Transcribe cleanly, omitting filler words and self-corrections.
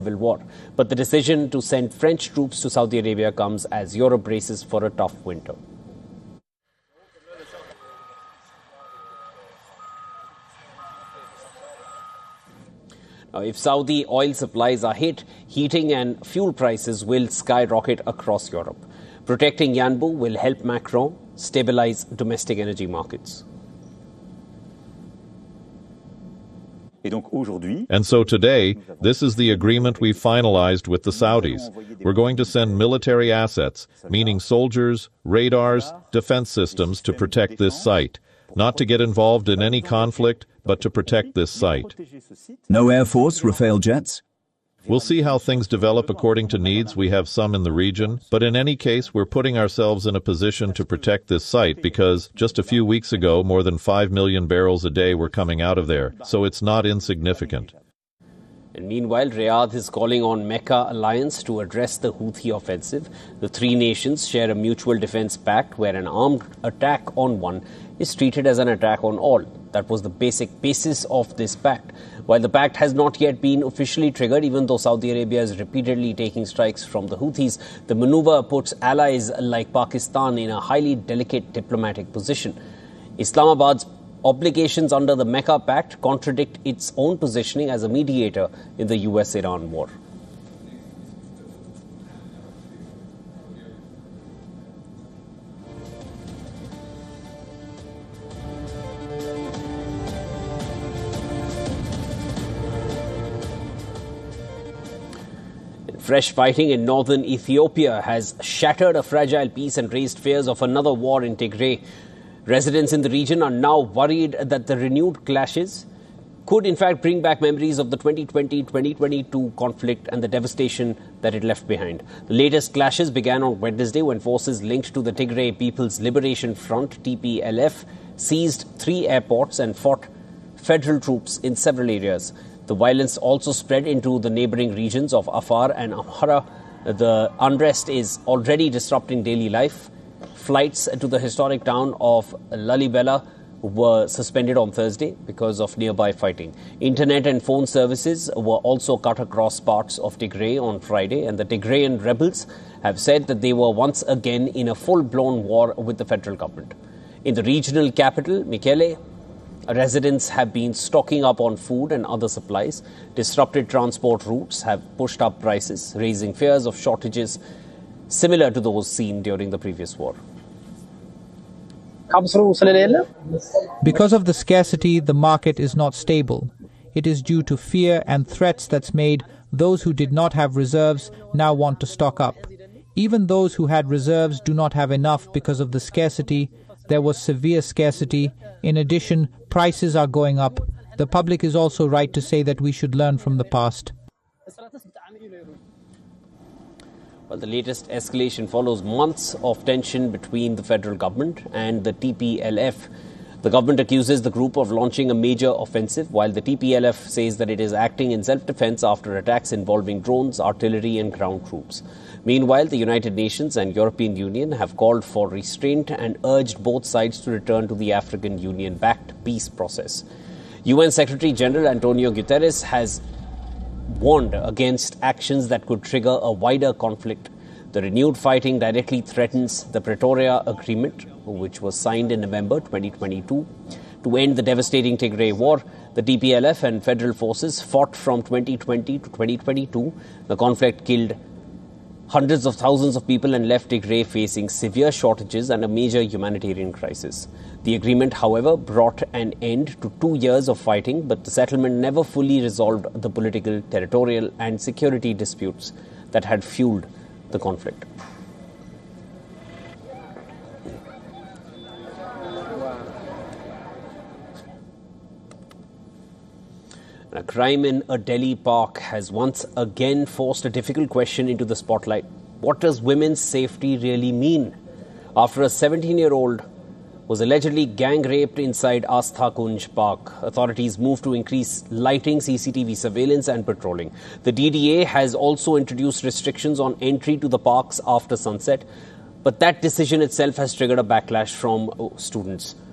war. But the decision to send French troops to Saudi Arabia comes as Europe braces for a tough winter. Now, if Saudi oil supplies are hit, heating and fuel prices will skyrocket across Europe. Protecting Yanbu will help Macron stabilize domestic energy markets. And so today, this is the agreement we finalized with the Saudis. We're going to send military assets, meaning soldiers, radars, defense systems to protect this site. Not to get involved in any conflict, but to protect this site. No Air Force Rafale jets? We'll see how things develop according to needs. We have some in the region. But in any case, we're putting ourselves in a position to protect this site because just a few weeks ago, more than 5 million barrels a day were coming out of there. So it's not insignificant. And meanwhile, Riyadh is calling on Mecca alliance to address the Houthi offensive. The three nations share a mutual defense pact where an armed attack on one is treated as an attack on all. That was the basic basis of this pact. While the pact has not yet been officially triggered, even though Saudi Arabia is repeatedly taking strikes from the Houthis, the maneuver puts allies like Pakistan in a highly delicate diplomatic position. Islamabad's obligations under the Mecca Pact contradict its own positioning as a mediator in the US-Iran war. Fresh fighting in northern Ethiopia has shattered a fragile peace and raised fears of another war in Tigray. Residents in the region are now worried that the renewed clashes could in fact bring back memories of the 2020-2022 conflict and the devastation that it left behind. The latest clashes began on Wednesday when forces linked to the Tigray People's Liberation Front, TPLF, seized 3 airports and fought federal troops in several areas. The violence also spread into the neighboring regions of Afar and Amhara. The unrest is already disrupting daily life. Flights to the historic town of Lalibela were suspended on Thursday because of nearby fighting. Internet and phone services were also cut across parts of Tigray on Friday, and the Tigrayan rebels have said that they were once again in a full-blown war with the federal government. In the regional capital, Mekelle, residents have been stocking up on food and other supplies. Disrupted transport routes have pushed up prices, raising fears of shortages similar to those seen during the previous war. Because of the scarcity, the market is not stable. It is due to fear and threats that's made those who did not have reserves now want to stock up. Even those who had reserves do not have enough because of the scarcity. There was severe scarcity. In addition, prices are going up. The public is also right to say that we should learn from the past. Well, the latest escalation follows months of tension between the federal government and the TPLF. The government accuses the group of launching a major offensive, while the TPLF says that it is acting in self-defense after attacks involving drones, artillery and ground troops. Meanwhile, the United Nations and European Union have called for restraint and urged both sides to return to the African Union-backed peace process. UN Secretary-General Antonio Guterres has warned against actions that could trigger a wider conflict. The renewed fighting directly threatens the Pretoria Agreement, which was signed in November 2022. To end the devastating Tigray war, the TPLF and federal forces fought from 2020 to 2022. The conflict killed hundreds of thousands of people and left Tigray facing severe shortages and a major humanitarian crisis. The agreement, however, brought an end to 2 years of fighting, but the settlement never fully resolved the political, territorial and security disputes that had fueled the conflict. A crime in a Delhi park has once again forced a difficult question into the spotlight. What does women's safety really mean? After a 17-year-old was allegedly gang raped inside Astha Kunj Park, authorities moved to increase lighting, CCTV surveillance and patrolling. The DDA has also introduced restrictions on entry to the parks after sunset, but that decision itself has triggered a backlash from students.